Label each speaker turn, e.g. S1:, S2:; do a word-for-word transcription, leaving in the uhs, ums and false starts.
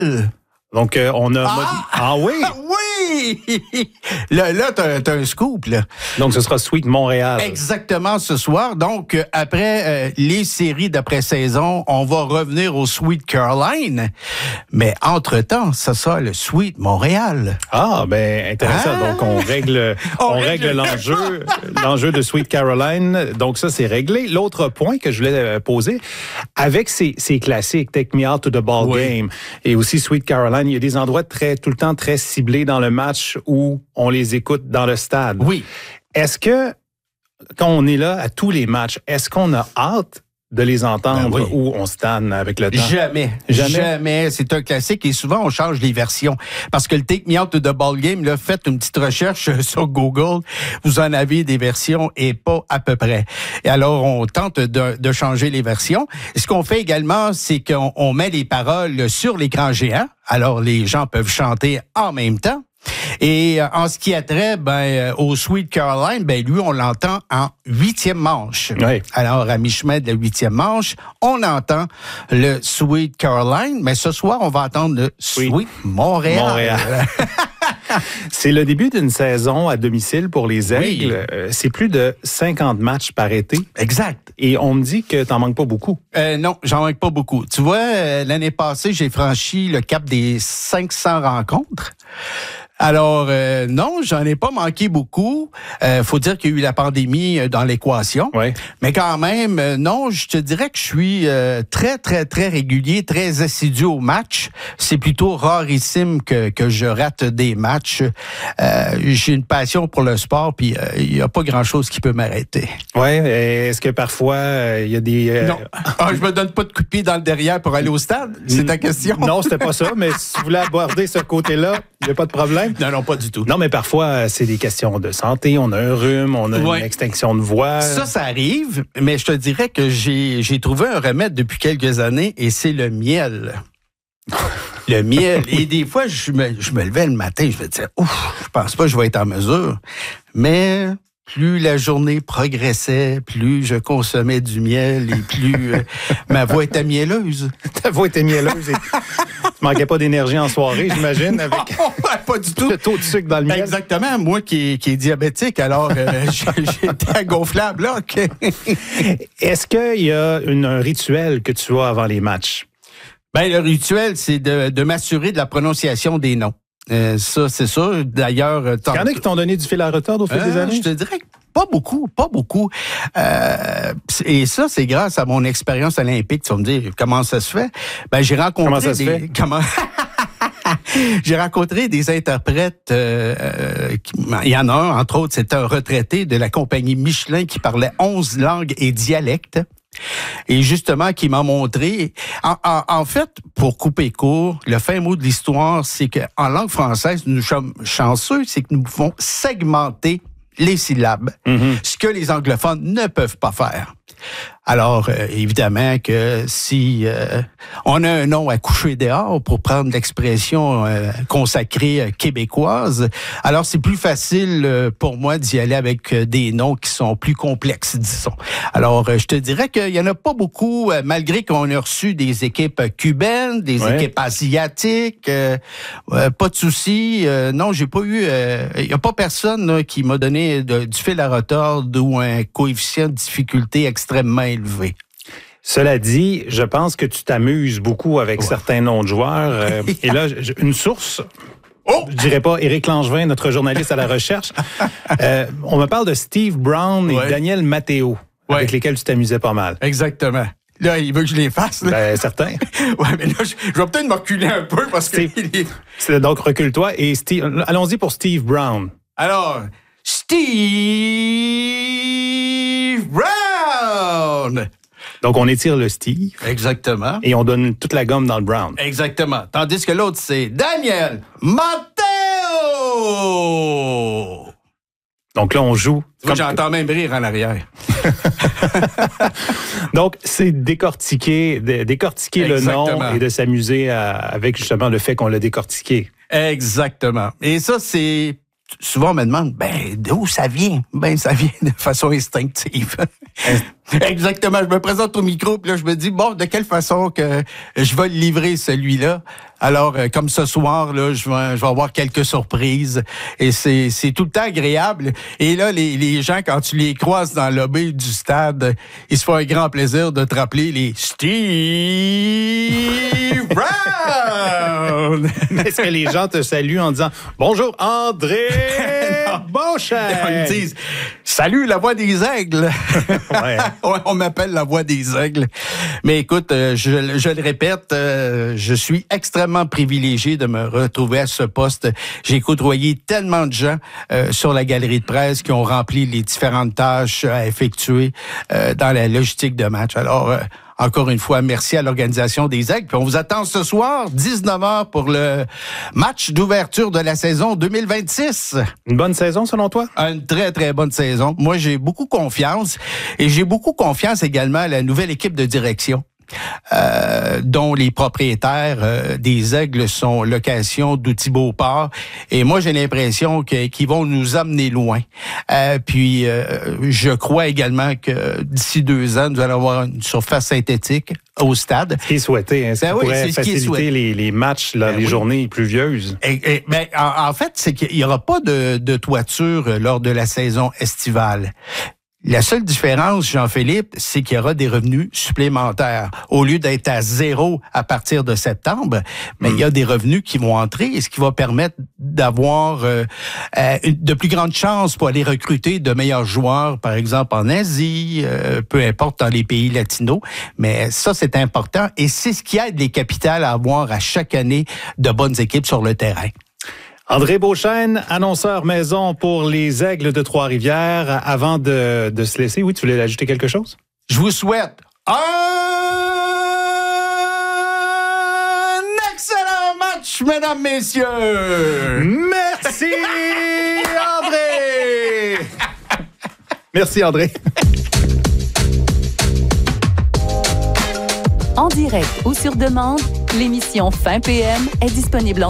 S1: Donc, euh, on a...
S2: Ah,
S1: modi- ah oui?
S2: Oui! Là, là t'as, t'as un scoop, là.
S1: Donc, ce sera Sweet Montréal.
S2: Exactement, ce soir. Donc, euh, après euh, les séries d'après-saison, on va revenir au Sweet Caroline. Mais entre-temps, ça sera le Sweet Montréal.
S1: Ah, ben intéressant.
S2: Ah.
S1: Donc, on règle,
S2: On
S1: on
S2: règle.
S1: règle l'enjeu, l'enjeu de Sweet Caroline. Donc, ça, c'est réglé. L'autre point que je voulais euh, poser, avec ces, ces classiques, Take Me Out to the Ball
S2: Oui.
S1: Game et aussi Sweet Caroline, il y a des endroits très, tout le temps très ciblés dans le match où on les écoute dans le stade.
S2: Oui.
S1: Est-ce que, quand on est là à tous les matchs, est-ce qu'on a hâte de les entendre
S2: Ben oui.
S1: ou on se tanne avec le temps?
S2: Jamais.
S1: Jamais?
S2: Jamais. C'est un classique et souvent, on change les versions. Parce que le Take Me Out to the Ball Game, là, faites une petite recherche sur Google. Vous en avez des versions et pas à peu près. Et alors, on tente de, de changer les versions. Ce qu'on fait également, c'est qu'on on met les paroles sur l'écran géant. Alors, les gens peuvent chanter en même temps. Et euh, en ce qui a trait ben, euh, au Sweet Caroline, ben lui, on l'entend en huitième manche.
S1: Oui.
S2: Alors, à mi-chemin de la huitième manche, on entend le Sweet Caroline, mais ce soir, on va entendre le Sweet,
S1: Sweet
S2: Montréal.
S1: Montréal. C'est le début d'une saison à domicile pour les Aigles.
S2: Oui.
S1: Euh, C'est plus de cinquante matchs par été.
S2: Exact.
S1: Et on me dit que t'en manques pas beaucoup.
S2: Euh, non, j'en manque pas beaucoup. Tu vois, euh, l'année passée, j'ai franchi le cap des cinq cents rencontres. Alors, euh, non, j'en ai pas manqué beaucoup. Euh, faut dire qu'il y a eu la pandémie euh, dans l'équation.
S1: Ouais.
S2: Mais quand même, euh, non, je te dirais que je suis euh, très, très, très régulier, très assidu au match. C'est plutôt rarissime que, que je rate des matchs. Euh, j'ai une passion pour le sport, puis euh, il y a pas grand-chose qui peut m'arrêter.
S1: Ouais. Est-ce que parfois euh, il y a des euh,
S2: Non. Ah, je me donne pas de coup de pied dans le derrière pour aller au stade? C'est ta question?
S1: Non, c'était pas ça. Mais si vous voulez aborder ce côté-là, il n'y a pas de problème.
S2: Non, non, pas du tout.
S1: Non, mais parfois c'est des questions de santé. On a un rhume, on a
S2: Ouais.
S1: une extinction de voix.
S2: Ça, ça arrive, mais je te dirais que j'ai, j'ai trouvé un remède depuis quelques années et c'est le miel. Le miel. Et des fois, je me, je me levais le matin, je me disais, ouf, je pense pas que je vais être en mesure. Mais plus la journée progressait, plus je consommais du miel et plus euh, ma voix était mielleuse.
S1: Ta voix était mielleuse. Et... tu manquais pas d'énergie en soirée, j'imagine, avec
S2: Pas du tout.
S1: le taux de sucre dans le miel.
S2: Exactement. Moi qui, qui est diabétique, alors euh, j'étais gonflable là. OK.
S1: Est-ce qu'il y a une, un rituel que tu as avant les matchs?
S2: Ben, le rituel, c'est de, de m'assurer de la prononciation des noms. Euh, ça, c'est ça. D'ailleurs...
S1: Il y en a qui t'ont donné du fil à retordre au fil
S2: euh,
S1: des années?
S2: Je te dirais que pas beaucoup, pas beaucoup. Euh, et ça, c'est grâce à mon expérience olympique. Tu vas me dire, comment ça se fait? Ben, j'ai rencontré
S1: Comment ça se
S2: des...
S1: fait?
S2: Comment... J'ai rencontré des interprètes. Euh, euh, qui, il y en a un, entre autres, c'est un retraité de la compagnie Michelin qui parlait onze langues et dialectes. Et justement, qui m'a montré... En, en, en fait, pour couper court, le fin mot de l'histoire, c'est qu'en langue française, nous sommes chanceux, c'est que nous pouvons segmenter les syllabes,
S1: Mm-hmm.
S2: ce que les anglophones ne peuvent pas faire. Alors, euh, évidemment que si euh, on a un nom à coucher dehors, pour prendre l'expression euh, consacrée euh, québécoise, alors c'est plus facile euh, pour moi d'y aller avec euh, des noms qui sont plus complexes, disons. Alors, euh, je te dirais qu'il y en a pas beaucoup, euh, malgré qu'on a reçu des équipes cubaines, des
S1: Ouais.
S2: équipes asiatiques, euh, euh, pas de souci. Euh, non, j'ai pas eu... Il y a pas personne là, qui m'a donné de, du fil à retordre ou un coefficient de difficulté extrêmement élevé.
S1: Cela dit, je pense que tu t'amuses beaucoup avec
S2: Ouais.
S1: certains noms de joueurs. Euh, et là, j- une source,
S2: Oh!
S1: je dirais pas Éric Langevin, notre journaliste à la recherche. Euh, on me parle de Steve Brown et
S2: Ouais.
S1: Daniel Matteo,
S2: Ouais.
S1: avec lesquels tu t'amusais pas mal.
S2: Exactement. Là, il veut que je les fasse. Là.
S1: Ben, certain.
S2: Ouais, mais là, je, je vais peut-être me reculer un peu parce que...
S1: Steve. C'est donc recule-toi et Steve, allons-y pour Steve Brown.
S2: Alors, Steve Brown!
S1: Donc, on étire le Steve
S2: Exactement.
S1: et on donne toute la gomme dans le Brown.
S2: Exactement. Tandis que l'autre, c'est Daniel Matteo!
S1: Donc là, on joue.
S2: Tu vois, j'entends même rire en arrière.
S1: Donc, c'est décortiquer, dé- décortiquer le
S2: Exactement.
S1: nom et de s'amuser à- avec justement le fait qu'on l'a décortiqué.
S2: Exactement. Et ça, c'est... Souvent, on me demande, ben, d'où ça vient? Ben, ça vient de façon instinctive. Exactement. Je me présente au micro, puis là, je me dis, bon, de quelle façon que je vais le livrer, celui-là? Alors, euh, comme ce soir, là, je vais, je vais avoir quelques surprises. Et c'est, c'est tout le temps agréable. Et là, les, les gens, quand tu les croises dans le lobby du stade, ils se font un grand plaisir de te rappeler les Steve Brown!
S1: Est-ce que les gens te saluent en disant « Bonjour, André Beauchesne! »
S2: Ils disent « Salut, la voix des aigles! »
S1: Ouais.
S2: Ouais, on m'appelle la voix des aigles. Mais écoute, euh, je, je le répète, euh, je suis extrêmement privilégié de me retrouver à ce poste. J'ai côtoyé tellement de gens euh, sur la galerie de presse qui ont rempli les différentes tâches à effectuer euh, dans la logistique de match. Alors, euh, encore une fois, merci à l'organisation des Aigles. Puis on vous attend ce soir, dix-neuf heures, pour le match d'ouverture de la saison deux mille vingt-six.
S1: Une bonne saison, selon toi?
S2: Une très, très bonne saison. Moi, j'ai beaucoup confiance. Et j'ai beaucoup confiance également à la nouvelle équipe de direction. Euh, dont les propriétaires euh, des Aigles sont Location d'Outils Beauport. Et moi, j'ai l'impression que, qu'ils vont nous amener loin. Euh, puis, euh, je crois également que d'ici deux ans, nous allons avoir une surface synthétique au stade.
S1: Ce qui est souhaité, hein, ça
S2: ben
S1: pourrait
S2: oui,
S1: faciliter les, les matchs, là,
S2: ben
S1: les
S2: oui.
S1: journées pluvieuses.
S2: Et, et, ben, en, en fait, c'est qu'il n'y aura pas de, de toiture lors de la saison estivale. La seule différence, Jean-Philippe, c'est qu'il y aura des revenus supplémentaires. Au lieu d'être à zéro à partir de septembre, mais mmh. il y a des revenus qui vont entrer, ce qui va permettre d'avoir euh, euh, de plus grandes chances pour aller recruter de meilleurs joueurs, par exemple en Asie, euh, peu importe dans les pays latinos. Mais ça, c'est important et c'est ce qui aide les capitales à avoir à chaque année de bonnes équipes sur le terrain.
S1: André Beauchesne, annonceur maison pour les Aigles de Trois-Rivières. Avant de, de se laisser, oui, tu voulais ajouter quelque chose?
S2: Je vous souhaite un excellent match, mesdames, messieurs!
S1: Merci, André! Merci, André.
S3: En direct ou sur demande, l'émission Fin P M est disponible en